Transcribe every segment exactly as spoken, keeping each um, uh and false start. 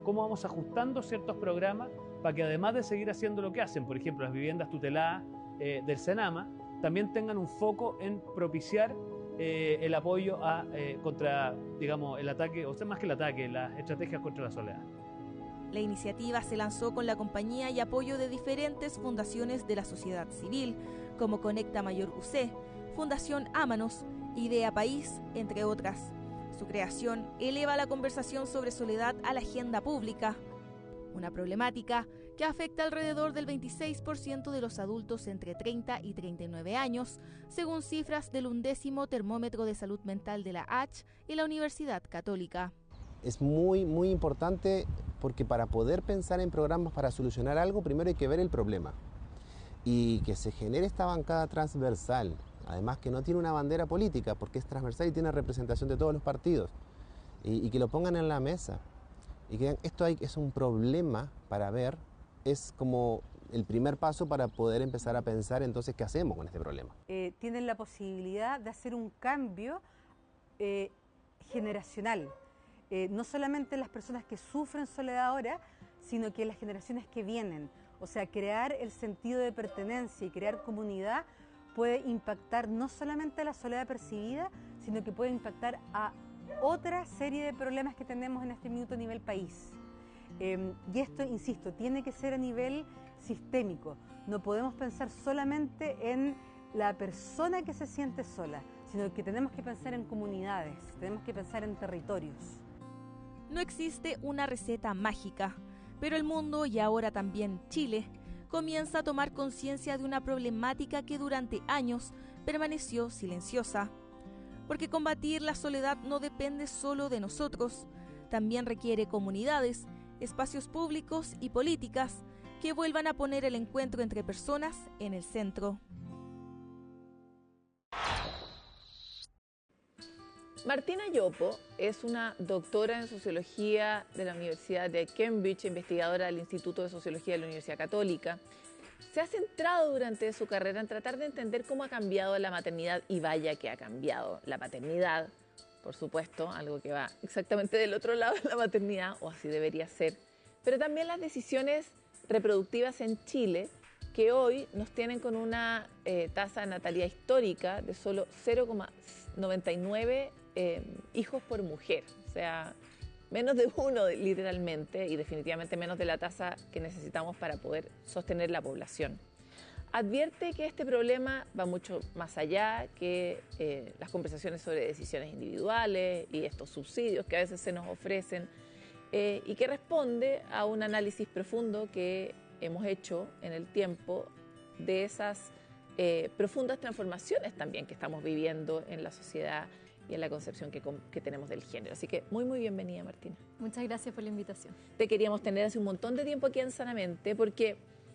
cómo vamos ajustando ciertos programas para que además de seguir haciendo lo que hacen, por ejemplo, las viviendas tuteladas eh, del Senama, también tengan un foco en propiciar eh, el apoyo a, eh, contra, digamos, el ataque, o sea, más que el ataque, las estrategias contra la soledad. La iniciativa se lanzó con la compañía y apoyo de diferentes fundaciones de la sociedad civil, como Conecta Mayor U C, Fundación Ámanos, Idea País, entre otras. Su creación eleva la conversación sobre soledad a la agenda pública, una problemática que afecta alrededor del veintiséis por ciento de los adultos entre treinta y treinta y nueve años, según cifras del undécimo Termómetro de Salud Mental de la H y la Universidad Católica. Es muy, muy importante porque para poder pensar en programas para solucionar algo, primero hay que ver el problema. Y que se genere esta bancada transversal, además que no tiene una bandera política, porque es transversal y tiene representación de todos los partidos, y, y que lo pongan en la mesa, y que digan, esto hay, es un problema para ver, es como el primer paso para poder empezar a pensar entonces qué hacemos con este problema. Eh, tienen la posibilidad de hacer un cambio eh, generacional. Eh, no solamente las personas que sufren soledad ahora, sino que las generaciones que vienen. O sea, crear el sentido de pertenencia y crear comunidad puede impactar no solamente a la soledad percibida, sino que puede impactar a otra serie de problemas que tenemos en este minuto a nivel país. Eh, y esto, insisto, tiene que ser a nivel sistémico. No podemos pensar solamente en la persona que se siente sola, sino que tenemos que pensar en comunidades, tenemos que pensar en territorios. No existe una receta mágica, pero el mundo y ahora también Chile comienza a tomar conciencia de una problemática que durante años permaneció silenciosa. Porque combatir la soledad no depende solo de nosotros, también requiere comunidades, espacios públicos y políticas que vuelvan a poner el encuentro entre personas en el centro. Martina Yopo es una doctora en Sociología de la Universidad de Cambridge, investigadora del Instituto de Sociología de la Universidad Católica. Se ha centrado durante su carrera en tratar de entender cómo ha cambiado la maternidad, y vaya que ha cambiado la paternidad, por supuesto, algo que va exactamente del otro lado de la maternidad, o así debería ser, pero también las decisiones reproductivas en Chile, que hoy nos tienen con una eh, tasa de natalidad histórica de solo cero coma noventa y nueve eh, hijos por mujer, o sea, menos de uno literalmente, y definitivamente menos de la tasa que necesitamos para poder sostener la población. Advierte que este problema va mucho más allá que eh, las conversaciones sobre decisiones individuales y estos subsidios que a veces se nos ofrecen, eh, y que responde a un análisis profundo que hemos hecho en el tiempo de esas eh, profundas transformaciones también que estamos viviendo en la sociedad y en la concepción que, que tenemos del género. Así que muy, muy bienvenida, Martina. Muchas gracias por la invitación. Te queríamos tener hace un montón de tiempo aquí en Sanamente, porque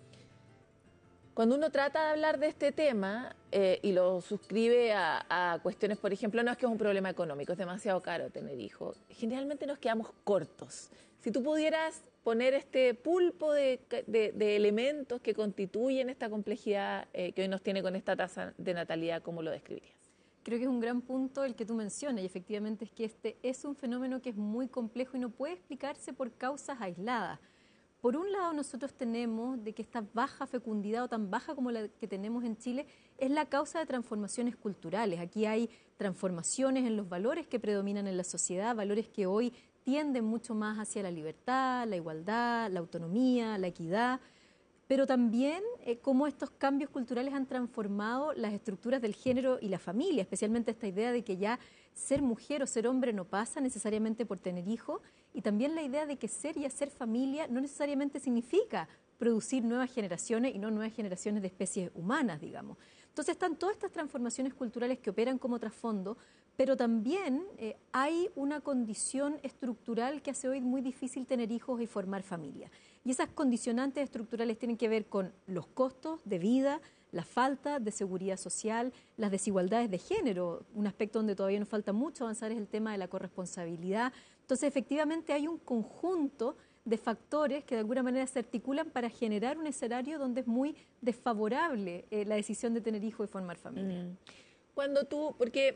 cuando uno trata de hablar de este tema eh, y lo suscribe a, a cuestiones, por ejemplo, no es que es un problema económico, es demasiado caro tener hijos, generalmente nos quedamos cortos. Si tú pudieras poner este pulpo de, de, de elementos que constituyen esta complejidad eh, que hoy nos tiene con esta tasa de natalidad, ¿cómo lo describirías? Creo que es un gran punto el que tú mencionas, y efectivamente es que este es un fenómeno que es muy complejo y no puede explicarse por causas aisladas. Por un lado, nosotros tenemos de que esta baja fecundidad, o tan baja como la que tenemos en Chile, es la causa de transformaciones culturales. Aquí hay transformaciones en los valores que predominan en la sociedad, valores que hoy tienden mucho más hacia la libertad, la igualdad, la autonomía, la equidad, pero también eh, cómo estos cambios culturales han transformado las estructuras del género y la familia, especialmente esta idea de que ya ser mujer o ser hombre no pasa necesariamente por tener hijos, y también la idea de que ser y hacer familia no necesariamente significa producir nuevas generaciones y no nuevas generaciones de especies humanas, digamos. Entonces están todas estas transformaciones culturales que operan como trasfondo, pero también eh, hay una condición estructural que hace hoy muy difícil tener hijos y formar familia. Y esas condicionantes estructurales tienen que ver con los costos de vida, la falta de seguridad social, las desigualdades de género. Un aspecto donde todavía nos falta mucho avanzar es el tema de la corresponsabilidad. Entonces, efectivamente, hay un conjunto de factores que de alguna manera se articulan para generar un escenario donde es muy desfavorable eh, la decisión de tener hijos y formar familia. Mm. Cuando tú, porque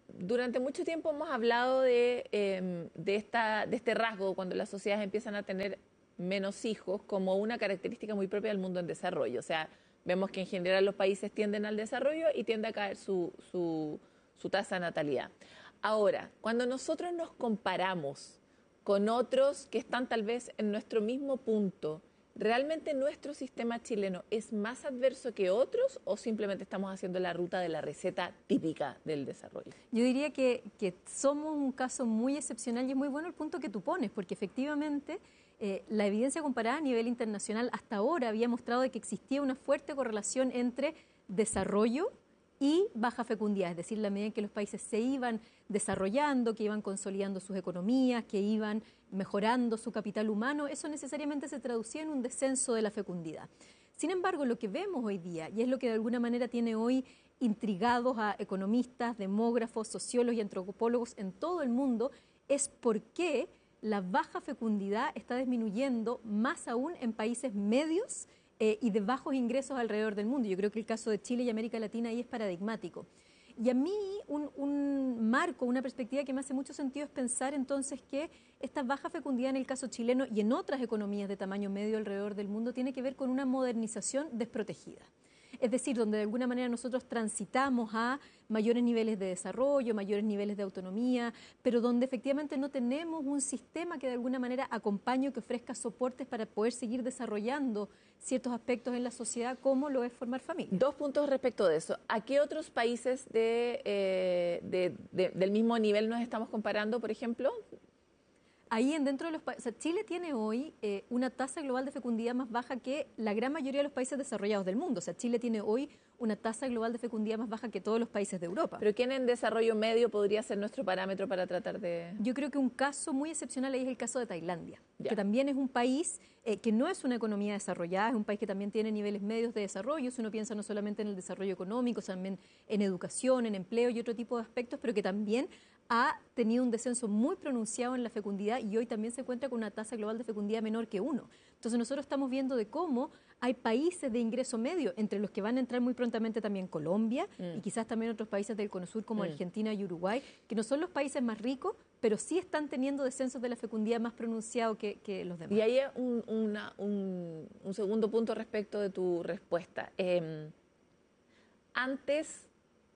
durante mucho tiempo hemos hablado de, eh, de, esta, de este rasgo cuando las sociedades empiezan a tener menos hijos como una característica muy propia del mundo en desarrollo. O sea, vemos que en general los países tienden al desarrollo y tiende a caer su, su, su tasa de natalidad. Ahora, cuando nosotros nos comparamos con otros que están tal vez en nuestro mismo punto, ¿realmente nuestro sistema chileno es más adverso que otros o simplemente estamos haciendo la ruta de la receta típica del desarrollo? Yo diría que, que somos un caso muy excepcional y es muy bueno el punto que tú pones, porque efectivamente eh, la evidencia comparada a nivel internacional hasta ahora había mostrado de que existía una fuerte correlación entre desarrollo y baja fecundidad, es decir, la medida en que los países se iban desarrollando, que iban consolidando sus economías, que iban mejorando su capital humano, eso necesariamente se traducía en un descenso de la fecundidad. Sin embargo, lo que vemos hoy día, y es lo que de alguna manera tiene hoy intrigados a economistas, demógrafos, sociólogos y antropólogos en todo el mundo, es por qué la baja fecundidad está disminuyendo más aún en países medios eh, y de bajos ingresos alrededor del mundo. Yo creo que el caso de Chile y América Latina ahí es paradigmático. Y a mí un, un marco, una perspectiva que me hace mucho sentido es pensar entonces que esta baja fecundidad en el caso chileno y en otras economías de tamaño medio alrededor del mundo tiene que ver con una modernización desprotegida. Es decir, donde de alguna manera nosotros transitamos a mayores niveles de desarrollo, mayores niveles de autonomía, pero donde efectivamente no tenemos un sistema que de alguna manera acompañe o que ofrezca soportes para poder seguir desarrollando ciertos aspectos en la sociedad, como lo es formar familia. Dos puntos respecto de eso. ¿A qué otros países de, eh, de, de, del mismo nivel nos estamos comparando, por ejemplo? Ahí en dentro de los países, o sea, Chile tiene hoy eh, una tasa global de fecundidad más baja que la gran mayoría de los países desarrollados del mundo. O sea, Chile tiene hoy una tasa global de fecundidad más baja que todos los países de Europa. ¿Pero quién en desarrollo medio podría ser nuestro parámetro para tratar de...? Yo creo que un caso muy excepcional ahí es el caso de Tailandia, Ya. que también es un país eh, que no es una economía desarrollada, es un país que también tiene niveles medios de desarrollo. Si uno piensa no solamente en el desarrollo económico, también en educación, en empleo y otro tipo de aspectos, pero que también ha tenido un descenso muy pronunciado en la fecundidad y hoy también se encuentra con una tasa global de fecundidad menor que uno. Entonces nosotros estamos viendo de cómo hay países de ingreso medio, entre los que van a entrar muy prontamente también Colombia mm. y quizás también otros países del Cono Sur como mm. Argentina y Uruguay, que no son los países más ricos, pero sí están teniendo descensos de la fecundidad más pronunciados que, que los demás. Y ahí un, una, un, un segundo punto respecto de tu respuesta. Eh, antes,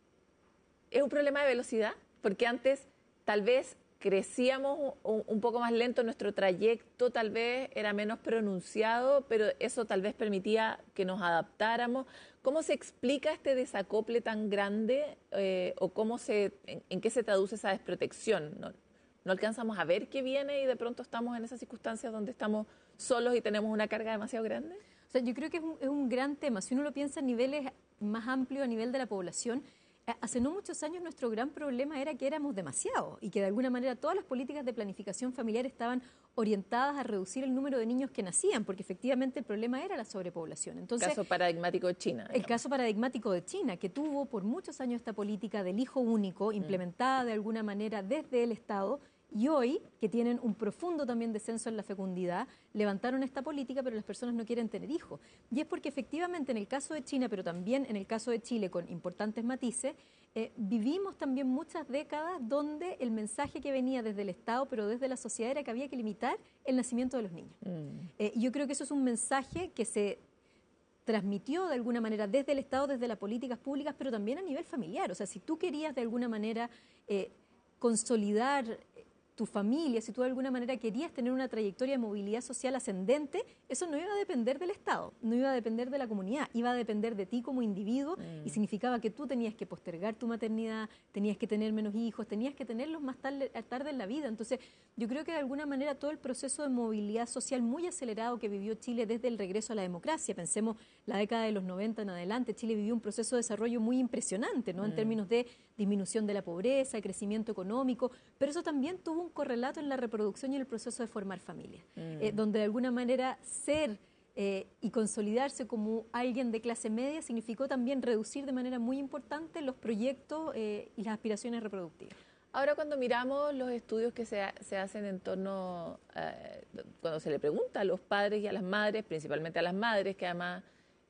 ¿es un problema de velocidad? Porque antes tal vez crecíamos un, un poco más lento, nuestro trayecto tal vez era menos pronunciado, pero eso tal vez permitía que nos adaptáramos. ¿Cómo se explica este desacople tan grande eh, o cómo se, en, en qué se traduce esa desprotección? ¿No, no alcanzamos a ver qué viene y de pronto estamos en esas circunstancias donde estamos solos y tenemos una carga demasiado grande? O sea, yo creo que es un, es un gran tema. Si uno lo piensa a niveles más amplios, a nivel de la población, hace no muchos años nuestro gran problema era que éramos demasiados y que de alguna manera todas las políticas de planificación familiar estaban orientadas a reducir el número de niños que nacían, porque efectivamente el problema era la sobrepoblación. Entonces, el caso paradigmático de China. El digamos. caso paradigmático de China, que tuvo por muchos años esta política del hijo único, implementada de alguna manera desde el Estado, y hoy, que tienen un profundo también descenso en la fecundidad, levantaron esta política, pero las personas no quieren tener hijos. Y es porque efectivamente en el caso de China, pero también en el caso de Chile, con importantes matices, eh, vivimos también muchas décadas donde el mensaje que venía desde el Estado, pero desde la sociedad, era que había que limitar el nacimiento de los niños. Mm. Eh, yo creo que eso es un mensaje que se transmitió de alguna manera desde el Estado, desde las políticas públicas, pero también a nivel familiar. O sea, si tú querías de alguna manera eh, consolidar tu familia, si tú de alguna manera querías tener una trayectoria de movilidad social ascendente, eso no iba a depender del Estado, no iba a depender de la comunidad, iba a depender de ti como individuo mm. y significaba que tú tenías que postergar tu maternidad, tenías que tener menos hijos, tenías que tenerlos más tarde, tarde en la vida. Entonces, yo creo que de alguna manera todo el proceso de movilidad social muy acelerado que vivió Chile desde el regreso a la democracia, pensemos la década de los noventa en adelante, Chile vivió un proceso de desarrollo muy impresionante, ¿no? En mm. términos de disminución de la pobreza, crecimiento económico, pero eso también tuvo un correlato en la reproducción y en el proceso de formar familia, mm. eh, donde de alguna manera ser eh, y consolidarse como alguien de clase media significó también reducir de manera muy importante los proyectos eh, y las aspiraciones reproductivas. Ahora, cuando miramos los estudios que se, se hacen en torno, eh, cuando se le pregunta a los padres y a las madres, principalmente a las madres, que además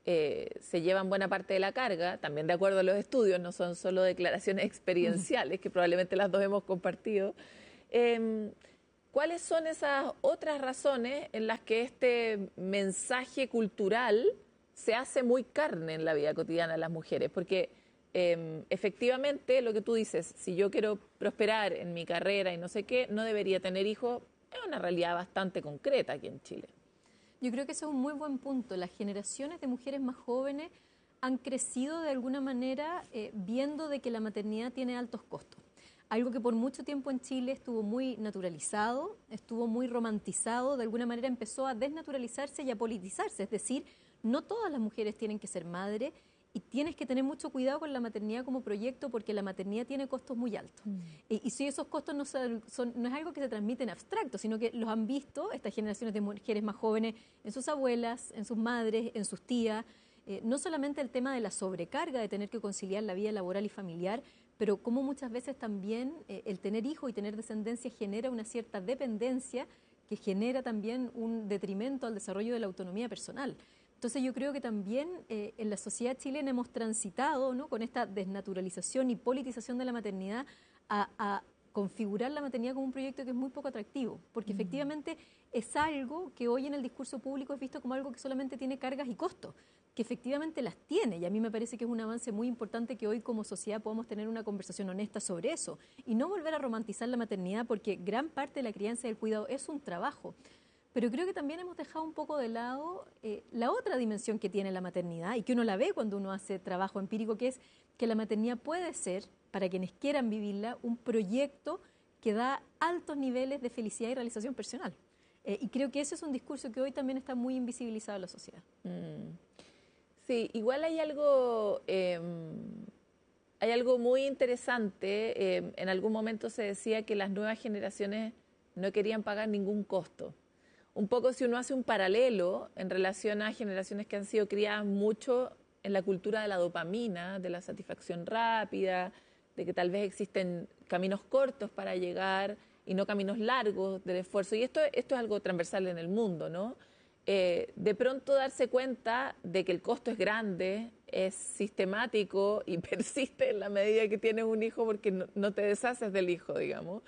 eh, se llevan buena parte de la carga, también de acuerdo a los estudios, no son solo declaraciones experienciales, que probablemente las dos hemos compartido. Eh, ¿Cuáles son esas otras razones en las que este mensaje cultural se hace muy carne en la vida cotidiana de las mujeres? Porque eh, efectivamente, lo que tú dices, si yo quiero prosperar en mi carrera y no sé qué, no debería tener hijos, es una realidad bastante concreta aquí en Chile. Yo creo que ese es un muy buen punto. Las generaciones de mujeres más jóvenes han crecido de alguna manera eh, viendo de que la maternidad tiene altos costos. Algo que por mucho tiempo en Chile estuvo muy naturalizado, estuvo muy romantizado, de alguna manera empezó a desnaturalizarse y a politizarse. Es decir, no todas las mujeres tienen que ser madres y tienes que tener mucho cuidado con la maternidad como proyecto porque la maternidad tiene costos muy altos. Mm. Y, y si esos costos no, son, son, no es algo que se transmite en abstracto, sino que los han visto estas generaciones de mujeres más jóvenes en sus abuelas, en sus madres, en sus tías. Eh, no solamente el tema de la sobrecarga de tener que conciliar la vida laboral y familiar, pero como muchas veces también eh, el tener hijos y tener descendencia genera una cierta dependencia que genera también un detrimento al desarrollo de la autonomía personal. Entonces yo creo que también eh, en la sociedad chilena hemos transitado, ¿no?, con esta desnaturalización y politización de la maternidad a, a configurar la maternidad como un proyecto que es muy poco atractivo, porque mm. efectivamente es algo que hoy en el discurso público es visto como algo que solamente tiene cargas y costos, que efectivamente las tiene, y a mí me parece que es un avance muy importante que hoy como sociedad podamos tener una conversación honesta sobre eso y no volver a romantizar la maternidad, porque gran parte de la crianza y el cuidado es un trabajo. Pero creo que también hemos dejado un poco de lado eh, la otra dimensión que tiene la maternidad y que uno la ve cuando uno hace trabajo empírico, que es que la maternidad puede ser, para quienes quieran vivirla, un proyecto que da altos niveles de felicidad y realización personal. Eh, y creo que ese es un discurso que hoy también está muy invisibilizado en la sociedad. Mm. Sí, igual hay algo, eh, hay algo muy interesante. Eh, en algún momento se decía que las nuevas generaciones no querían pagar ningún costo. Un poco si uno hace un paralelo en relación a generaciones que han sido criadas mucho en la cultura de la dopamina, de la satisfacción rápida, de que tal vez existen caminos cortos para llegar y no caminos largos del esfuerzo. Y esto, esto es algo transversal en el mundo, ¿no? Eh, de pronto darse cuenta de que el costo es grande, es sistemático y persiste en la medida que tienes un hijo porque no, no te deshaces del hijo, digamos.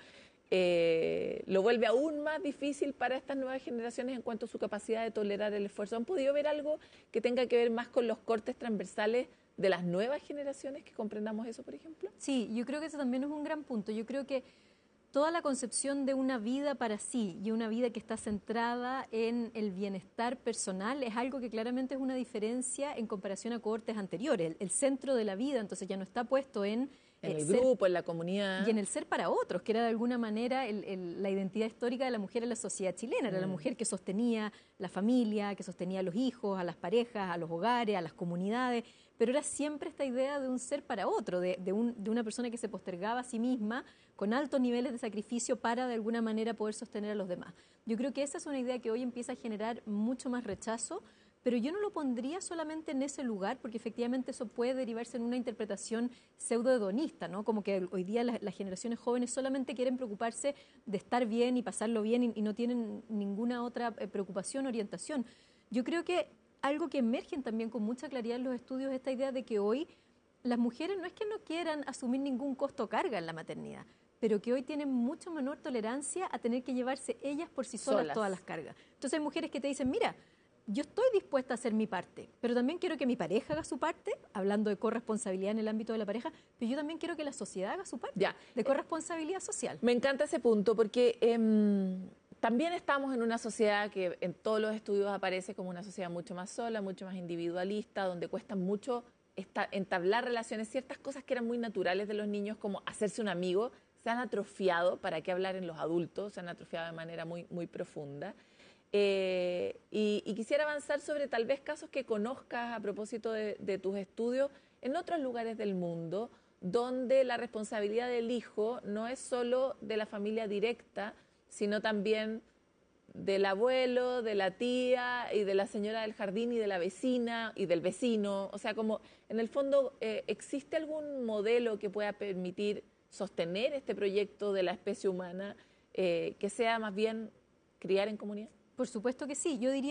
Eh, lo vuelve aún más difícil para estas nuevas generaciones en cuanto a su capacidad de tolerar el esfuerzo. ¿Han podido ver algo que tenga que ver más con los cortes transversales de las nuevas generaciones, que comprendamos eso, por ejemplo? Sí, yo creo que eso también es un gran punto. Yo creo que toda la concepción de una vida para sí y una vida que está centrada en el bienestar personal es algo que claramente es una diferencia en comparación a cohortes anteriores. El, el centro de la vida entonces ya no está puesto en En el ser, grupo, en la comunidad. Y en el ser para otros, que era de alguna manera el, el, la identidad histórica de la mujer en la sociedad chilena. Era mm. la mujer que sostenía la familia, que sostenía a los hijos, a las parejas, a los hogares, a las comunidades. Pero era siempre esta idea de un ser para otro, de, de, un, de una persona que se postergaba a sí misma con altos niveles de sacrificio para de alguna manera poder sostener a los demás. Yo creo que esa es una idea que hoy empieza a generar mucho más rechazo, pero yo no lo pondría solamente en ese lugar, porque efectivamente eso puede derivarse en una interpretación pseudo-hedonista, ¿no? Como que hoy día las, las generaciones jóvenes solamente quieren preocuparse de estar bien y pasarlo bien y, y no tienen ninguna otra preocupación, orientación. Yo creo que algo que emergen también con mucha claridad en los estudios es esta idea de que hoy las mujeres no es que no quieran asumir ningún costo o carga en la maternidad, pero que hoy tienen mucho menor tolerancia a tener que llevarse ellas por sí solas, solas todas las cargas. Entonces hay mujeres que te dicen, mira, yo estoy dispuesta a hacer mi parte, pero también quiero que mi pareja haga su parte, hablando de corresponsabilidad en el ámbito de la pareja, pero yo también quiero que la sociedad haga su parte, ya. de corresponsabilidad social. Me encanta ese punto porque eh, también estamos en una sociedad que en todos los estudios aparece como una sociedad mucho más sola, mucho más individualista, donde cuesta mucho esta, entablar relaciones. Ciertas cosas que eran muy naturales de los niños, como hacerse un amigo, se han atrofiado, para qué hablar en los adultos, se han atrofiado de manera muy, muy profunda. Eh, y, y quisiera avanzar sobre tal vez casos que conozcas a propósito de, de tus estudios en otros lugares del mundo, donde la responsabilidad del hijo no es solo de la familia directa, sino también del abuelo, de la tía y de la señora del jardín y de la vecina y del vecino. O sea, como en el fondo, eh, ¿existe algún modelo que pueda permitir sostener este proyecto de la especie humana eh, que sea más bien criar en comunidad? Por supuesto que sí. Yo diría,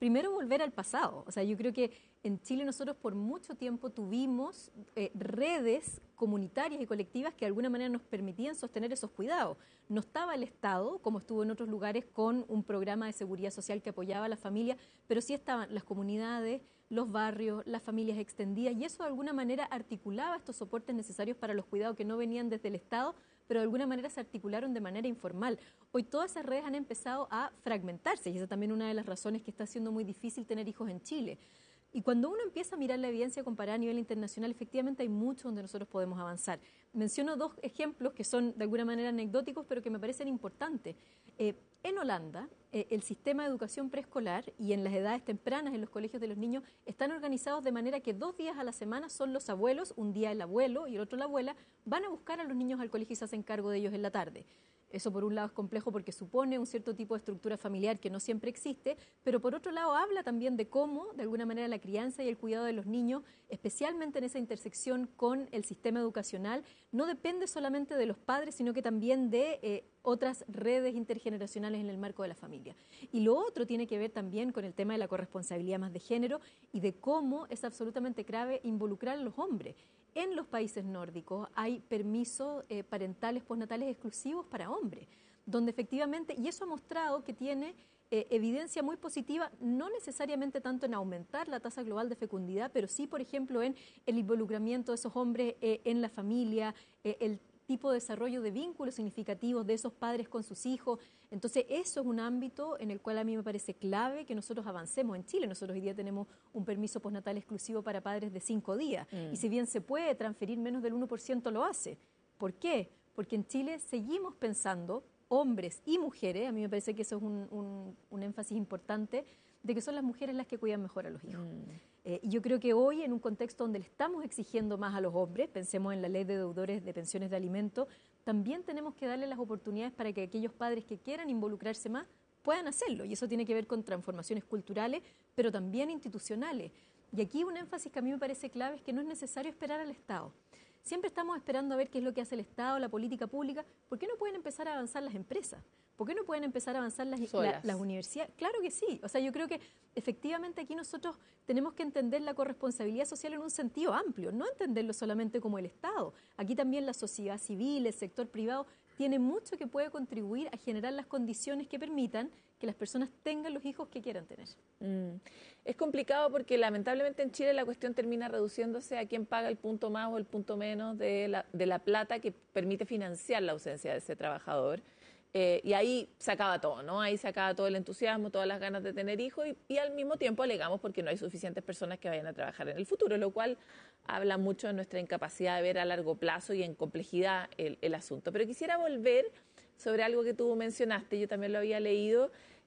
primero volver al pasado. O sea, yo creo que en Chile nosotros por mucho tiempo tuvimos eh, redes comunitarias y colectivas que de alguna manera nos permitían sostener esos cuidados. No estaba el Estado, como estuvo en otros lugares, con un programa de seguridad social que apoyaba a la familia, pero sí estaban las comunidades, los barrios, las familias extendidas, y eso de alguna manera articulaba estos soportes necesarios para los cuidados que no venían desde el Estado, pero de alguna manera se articularon de manera informal. Hoy todas esas redes han empezado a fragmentarse, y esa también es una de las razones que está siendo muy difícil tener hijos en Chile. Y cuando uno empieza a mirar la evidencia comparada a nivel internacional, efectivamente hay mucho donde nosotros podemos avanzar. Menciono dos ejemplos que son de alguna manera anecdóticos, pero que me parecen importantes. Eh, en Holanda, eh, el sistema de educación preescolar y en las edades tempranas en los colegios de los niños están organizados de manera que dos días a la semana son los abuelos, un día el abuelo y el otro la abuela, van a buscar a los niños al colegio y se hacen cargo de ellos en la tarde. Eso por un lado es complejo porque supone un cierto tipo de estructura familiar que no siempre existe, pero por otro lado habla también de cómo, de alguna manera, la crianza y el cuidado de los niños, especialmente en esa intersección con el sistema educacional, no depende solamente de los padres, sino que también de eh, otras redes intergeneracionales en el marco de la familia. Y lo otro tiene que ver también con el tema de la corresponsabilidad más de género y de cómo es absolutamente clave involucrar a los hombres. En los países nórdicos hay permisos eh, parentales postnatales exclusivos para hombres, donde efectivamente, y eso ha mostrado que tiene eh, evidencia muy positiva, no necesariamente tanto en aumentar la tasa global de fecundidad, pero sí, por ejemplo, en el involucramiento de esos hombres eh, en la familia, eh, el tipo de desarrollo de vínculos significativos de esos padres con sus hijos. Entonces, eso es un ámbito en el cual a mí me parece clave que nosotros avancemos en Chile. Nosotros hoy día tenemos un permiso postnatal exclusivo para padres de cinco días. Mm. Y si bien se puede transferir menos del uno por ciento, lo hace. ¿Por qué? Porque en Chile seguimos pensando, hombres y mujeres, a mí me parece que eso es un, un, un énfasis importante, de que son las mujeres las que cuidan mejor a los hijos. Mm. Eh, y yo creo que hoy, en un contexto donde le estamos exigiendo más a los hombres, pensemos en la ley de deudores de pensiones de alimentos, también tenemos que darle las oportunidades para que aquellos padres que quieran involucrarse más puedan hacerlo. Y eso tiene que ver con transformaciones culturales, pero también institucionales. Y aquí un énfasis que a mí me parece clave es que no es necesario esperar al Estado. Siempre estamos esperando a ver qué es lo que hace el Estado, la política pública. ¿Por qué no pueden empezar a avanzar las empresas? ¿Por qué no pueden empezar a avanzar las, la, las universidades? Claro que sí. O sea, yo creo que efectivamente aquí nosotros tenemos que entender la corresponsabilidad social en un sentido amplio, no entenderlo solamente como el Estado. Aquí también la sociedad civil, el sector privado, tiene mucho que puede contribuir a generar las condiciones que permitan que las personas tengan los hijos que quieran tener. Mm. Es complicado porque lamentablemente en Chile la cuestión termina reduciéndose a quién paga el punto más o el punto menos de la, de la plata que permite financiar la ausencia de ese trabajador. Eh, y ahí se acaba todo, ¿no? Ahí se acaba todo el entusiasmo, todas las ganas de tener hijos y, y al mismo tiempo alegamos porque no hay suficientes personas que vayan a trabajar en el futuro, lo cual habla mucho de nuestra incapacidad de ver a largo plazo y en complejidad el, el asunto. Pero quisiera volver sobre algo que tú mencionaste, yo también lo había leído,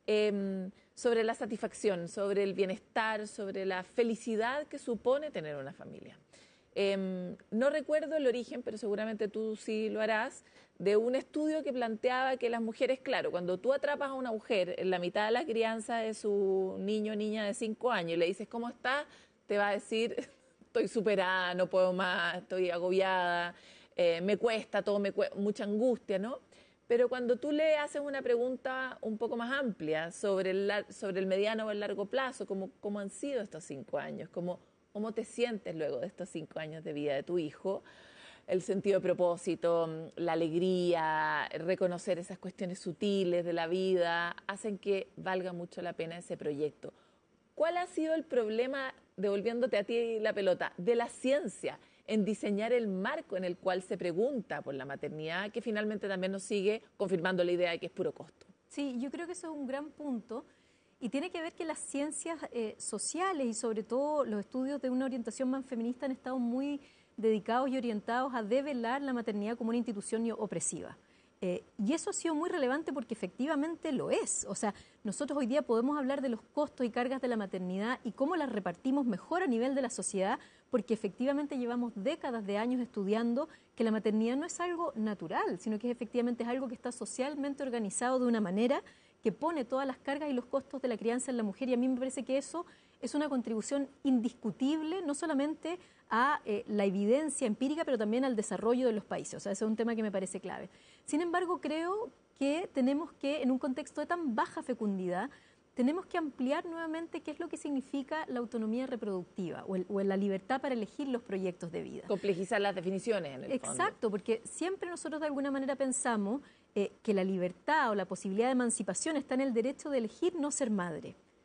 eh, sobre la satisfacción, sobre el bienestar, sobre la felicidad que supone tener una familia. Eh, no recuerdo el origen, pero seguramente tú sí lo harás, de un estudio que planteaba que las mujeres, claro, cuando tú atrapas a una mujer en la mitad de la crianza de su niño o niña de cinco años y le dices, ¿cómo estás?, te va a decir, estoy superada, no puedo más, estoy agobiada, eh, me cuesta, todo me cuesta, mucha angustia, ¿no? Pero cuando tú le haces una pregunta un poco más amplia sobre el, sobre el mediano o el largo plazo, como cómo han sido estos cinco años, cómo, cómo te sientes luego de estos cinco años de vida de tu hijo, el sentido de propósito, la alegría, reconocer esas cuestiones sutiles de la vida, hacen que valga mucho la pena ese proyecto. ¿Cuál ha sido el problema, devolviéndote a ti la pelota, de la ciencia en diseñar el marco en el cual se pregunta por la maternidad, que finalmente también nos sigue confirmando la idea de que es puro costo? Sí, yo creo que eso es un gran punto y tiene que ver que las ciencias eh, sociales y sobre todo los estudios de una orientación más feminista han estado muy dedicados y orientados a develar la maternidad como una institución opresiva. Eh, y eso ha sido muy relevante porque efectivamente lo es. O sea, nosotros hoy día podemos hablar de los costos y cargas de la maternidad y cómo las repartimos mejor a nivel de la sociedad, porque efectivamente llevamos décadas de años estudiando que la maternidad no es algo natural, sino que efectivamente es algo que está socialmente organizado de una manera que pone todas las cargas y los costos de la crianza en la mujer, y a mí me parece que eso es una contribución indiscutible, no solamente a eh, la evidencia empírica, pero también al desarrollo de los países. O sea, ese es un tema que me parece clave. Sin embargo, creo que tenemos que, en un contexto de tan baja fecundidad, tenemos que ampliar nuevamente qué es lo que significa la autonomía reproductiva o, el, o la libertad para elegir los proyectos de vida. Complejizar las definiciones en el fondo. Exacto, porque siempre nosotros de alguna manera pensamos eh, que la libertad o la posibilidad de emancipación está en el derecho de elegir no ser madre.